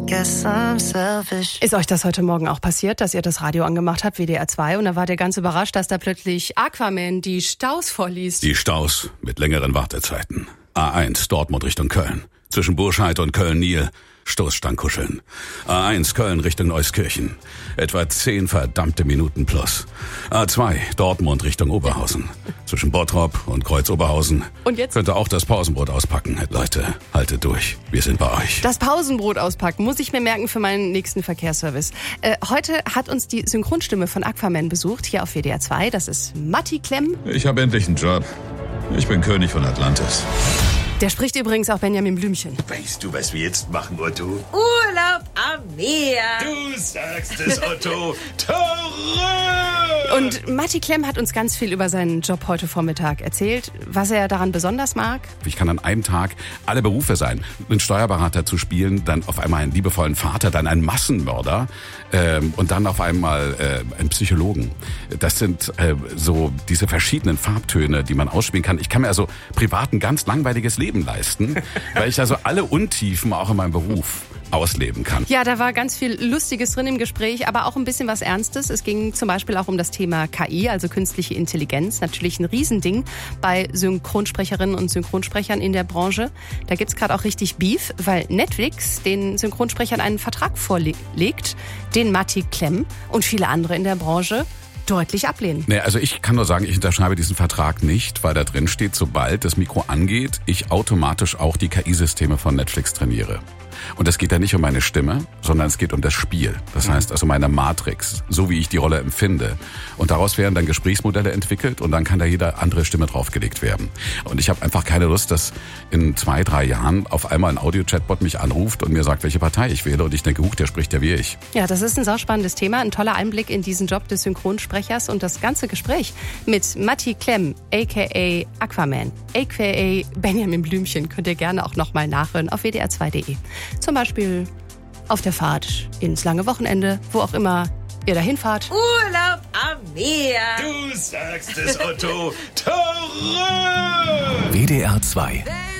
guess I'm selfish. Ist euch das heute Morgen auch passiert, dass ihr das Radio angemacht habt, WDR 2, und da wart ihr ganz überrascht, dass da plötzlich Aquaman die Staus vorliest? Die Staus mit längeren Wartezeiten. A1 Dortmund Richtung Köln. Zwischen Burscheid und Köln-Nil. Stoßstangkuscheln. A1 Köln Richtung Neuskirchen. Etwa 10 verdammte Minuten plus. A2 Dortmund Richtung Oberhausen. Zwischen Bottrop und Kreuz-Oberhausen. Und jetzt? Könnt ihr auch das Pausenbrot auspacken. Leute, haltet durch. Wir sind bei euch. Das Pausenbrot auspacken muss ich mir merken für meinen nächsten Verkehrsservice. Heute hat uns die Synchronstimme von Aquaman besucht, hier auf WDR 2. Das ist Matti Klemm. Ich habe endlich einen Job. Ich bin König von Atlantis. Der spricht übrigens auch Benjamin Blümchen. Weißt du, was wir jetzt machen, Otto? Urlaub am Meer. Du sagst es, Otto. Terror! Und Matti Klemm hat uns ganz viel über seinen Job heute Vormittag erzählt, was er daran besonders mag. Ich kann an einem Tag alle Berufe sein. Einen Steuerberater zu spielen, dann auf einmal einen liebevollen Vater, dann einen Massenmörder und dann auf einmal einen Psychologen. Das sind so diese verschiedenen Farbtöne, die man ausspielen kann. Ich kann mir also privat ein ganz langweiliges Leben leisten, weil ich also alle Untiefen auch in meinem Beruf ausleben kann. Ja, da war ganz viel Lustiges drin im Gespräch, aber auch ein bisschen was Ernstes. Es ging zum Beispiel auch um das Thema KI, also künstliche Intelligenz. Natürlich ein Riesending bei Synchronsprecherinnen und Synchronsprechern in der Branche. Da gibt's gerade auch richtig Beef, weil Netflix den Synchronsprechern einen Vertrag vorlegt, den Matti Klemm und viele andere in der Branche deutlich ablehnen. Nee, also ich kann nur sagen, ich unterschreibe diesen Vertrag nicht, weil da drin steht, sobald das Mikro angeht, ich automatisch auch die KI-Systeme von Netflix trainiere. Und es geht ja nicht um meine Stimme, sondern es geht um das Spiel. Das heißt also meine Matrix, so wie ich die Rolle empfinde. Und daraus werden dann Gesprächsmodelle entwickelt und dann kann da jede andere Stimme draufgelegt werden. Und ich habe einfach keine Lust, dass in 2-3 Jahren auf einmal ein Audio-Chatbot mich anruft und mir sagt, welche Partei ich wähle. Und ich denke, der spricht ja wie ich. Ja, das ist ein sauspannendes Thema, ein toller Einblick in diesen Job des Synchronsprechers. Und das ganze Gespräch mit Matti Klemm, a.k.a. Aquaman, a.k.a. Benjamin Blümchen, könnt ihr gerne auch nochmal nachhören auf wdr2.de. Zum Beispiel auf der Fahrt ins lange Wochenende, wo auch immer ihr dahin fahrt. Urlaub am Meer. Du sagst es, Otto. Terror! WDR 2